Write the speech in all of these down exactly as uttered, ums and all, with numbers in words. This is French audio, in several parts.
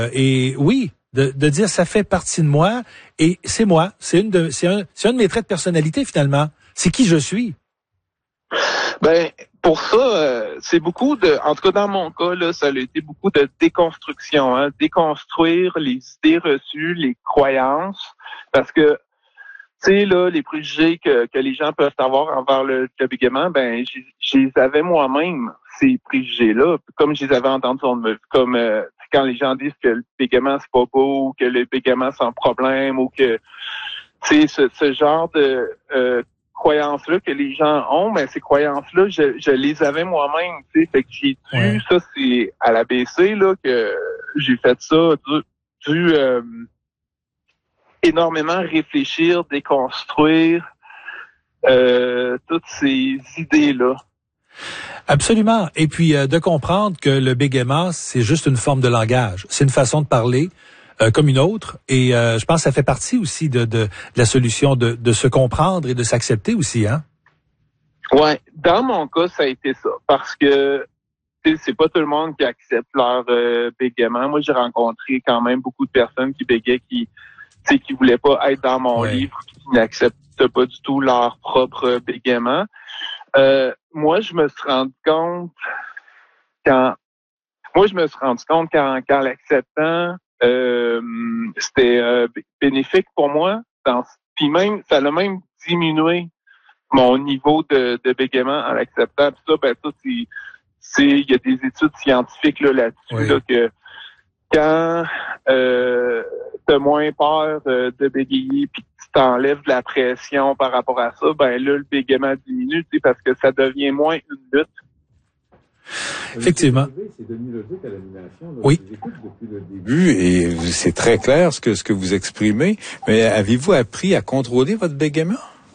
Et oui, de, de dire ça fait partie de moi et c'est moi. C'est une de, c'est un, c'est un de mes traits de personnalité finalement. C'est qui je suis. Ben, pour ça, euh, c'est beaucoup de, en tout cas dans mon cas, là, ça a été beaucoup de déconstruction, hein, déconstruire les idées reçues, les croyances, parce que, tu sais, là, les préjugés que, que les gens peuvent avoir envers le, le bégaiement, ben, je les avais moi-même, ces préjugés-là, comme je les avais entendus, comme euh, quand les gens disent que le bégaiement, c'est pas beau, ou que le bégaiement, c'est un problème, ou que, tu sais, ce, ce genre de euh, croyances-là que les gens ont, mais ces croyances-là, je, je les avais moi-même, tu sais, fait que j'ai dû, ouais. Ça, c'est à l'A B C, là, que j'ai fait ça, dû, dû euh, énormément réfléchir, déconstruire euh, toutes ces idées-là. Absolument. Et puis, euh, de comprendre que le bégaiement, c'est juste une forme de langage. C'est une façon de parler euh, comme une autre. Et euh, je pense que ça fait partie aussi de, de, de la solution de, de se comprendre et de s'accepter aussi, hein? Ouais. Dans mon cas, ça a été ça. Parce que c'est pas tout le monde qui accepte leur euh, bégaiement. Moi, j'ai rencontré quand même beaucoup de personnes qui bégaient, qui tu sais, qui voulaient pas être dans mon ouais. livre, qui n'acceptent pas du tout leur propre bégaiement. Euh, moi, je me suis rendu compte quand, moi, je me suis rendu compte qu'en, qu'en l'acceptant, euh, c'était euh, bénéfique pour moi. Dans, puis même, ça a même diminué mon niveau de, de bégaiement en l'acceptant. Puis ça, ben ça, c'est, c'est, il y a des études scientifiques là, là-dessus oui. là, que quand euh, t'as moins peur euh, de bégayer puis tu t'enlèves de la pression par rapport à ça, ben là, le bégaiement diminue, tu sais, parce que ça devient moins une lutte. Effectivement. C'est devenu logique à l'animation. Là, oui. Je vous écoute depuis le début et c'est très clair ce que, ce que vous exprimez. Mais avez-vous appris à contrôler votre bégaiement?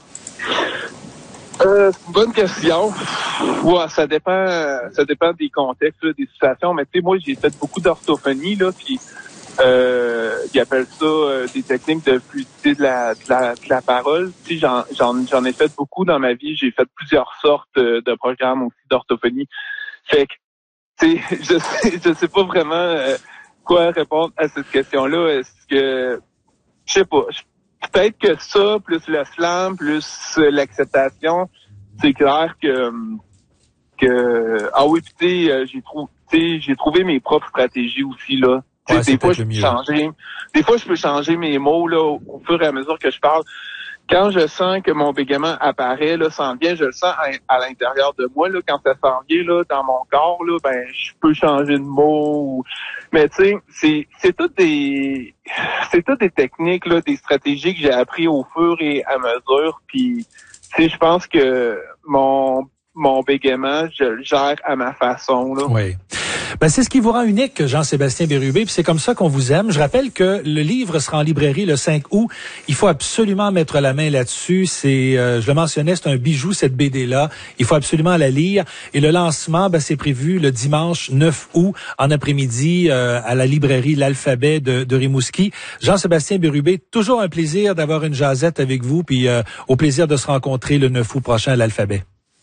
Euh, c'est une bonne question. Ouais, ça dépend, ça dépend des contextes, là, des situations. Mais tu sais, moi, j'ai fait beaucoup d'orthophonie, là, puis euh, ils appellent ça euh, des techniques de fluidité de la, de la, de la parole. Tu sais, j'en, j'en, j'en ai fait beaucoup dans ma vie. J'ai fait plusieurs sortes de programmes aussi d'orthophonie. Fait que, tu sais, je sais, je sais pas vraiment euh, quoi répondre à cette question-là. Est-ce que, je sais pas. Je, Peut-être que ça, plus le slam, plus l'acceptation, c'est clair que que ah oui, tu sais, j'ai trouvé, tu sais, j'ai trouvé mes propres stratégies aussi là. Ouais, des fois, je peux changer. Des fois, je peux changer mes mots là au, au fur et à mesure que je parle. Quand je sens que mon bégaiement apparaît, là, s'en vient, je le sens à, à l'intérieur de moi, là, quand ça s'en vient, là, dans mon corps, là, ben, je peux changer de mot. Ou... Mais, tu sais, c'est, c'est toutes des, c'est toutes des techniques, là, des stratégies que j'ai appris au fur et à mesure. Puis, tu sais, je pense que mon, mon bégaiement, je le gère à ma façon, là. Oui. Ben, c'est ce qui vous rend unique, Jean-Sébastien Bérubé, puis c'est comme ça qu'on vous aime. Je rappelle que le livre sera en librairie le cinq août. Il faut absolument mettre la main là-dessus. C'est, euh, je le mentionnais, c'est un bijou, cette B D-là. Il faut absolument la lire. Et le lancement, ben, c'est prévu le dimanche neuf août, en après-midi, euh, à la librairie L'Alphabet de, de Rimouski. Jean-Sébastien Bérubé, toujours un plaisir d'avoir une jasette avec vous, puis euh, au plaisir de se rencontrer le neuf août prochain à l'Alphabet.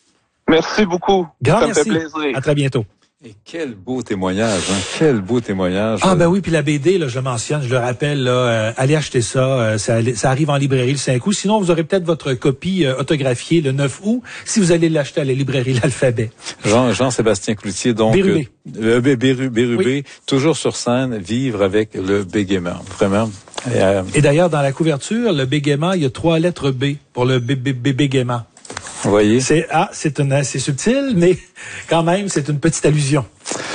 Merci beaucoup. Grand Ça merci. me fait plaisir. À très bientôt. Et quel beau témoignage, hein? Quel beau témoignage. Ah ben oui, puis la B D, là, je le mentionne, je le rappelle, là, euh, allez acheter ça, euh, ça, ça arrive en librairie le cinq août. Sinon, vous aurez peut-être votre copie euh, autographiée le neuf août, si vous allez l'acheter à la librairie L'Alphabet. Jean, Jean-Sébastien Cloutier, donc Bérubé, euh, Bérubé, Bérubé oui. Toujours sur scène, vivre avec le bégaiement, vraiment. Et, euh, Et d'ailleurs, dans la couverture, le bégaiement, il y a trois lettres B pour le bégaiement. Vous voyez? C'est ah, c'est une, c'est subtil, mais quand même, c'est une petite allusion.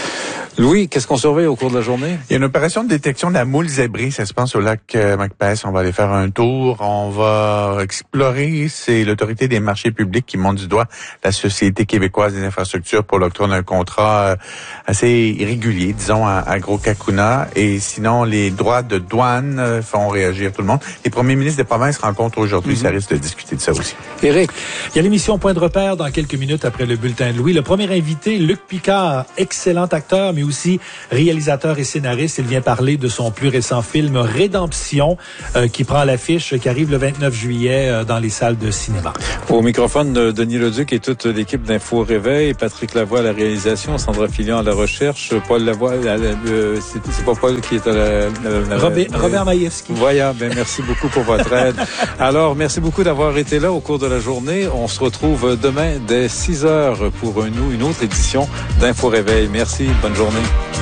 Louis, qu'est-ce qu'on surveille au cours de la journée? Il y a une opération de détection de la moule zébrée. Ça se passe au lac euh, Macbeth. On va aller faire un tour. On va explorer. C'est l'autorité des marchés publics qui monte du doigt la Société québécoise des infrastructures pour l'octroi d'un contrat euh, assez irrégulier, disons, à, à Gros-Cacuna. Et sinon, les droits de douane euh, font réagir tout le monde. Les premiers ministres des provinces se rencontrent aujourd'hui. Mm-hmm. Ça risque de discuter de ça aussi. Éric, il y a l'émission Point de repère dans quelques minutes après le bulletin de Louis. Le premier invité, Luc Picard, excellent acteur, mais aussi réalisateur et scénariste. Il vient parler de son plus récent film Rédemption, euh, qui prend l'affiche, qui arrive le vingt-neuf juillet euh, dans les salles de cinéma. Au microphone, de Denis Leduc et toute l'équipe d'Info Réveil, Patrick Lavoie à la réalisation, Sandra Filion à la recherche, Paul Lavoie, euh, c'est, c'est pas Paul qui est à la... la, la Robert, la Robert Maïevski. Voilà, ben merci beaucoup pour votre aide. Alors, merci beaucoup d'avoir été là au cours de la journée. On se retrouve demain dès six heures pour une, une autre édition d'Info Réveil. Merci, bonne journée.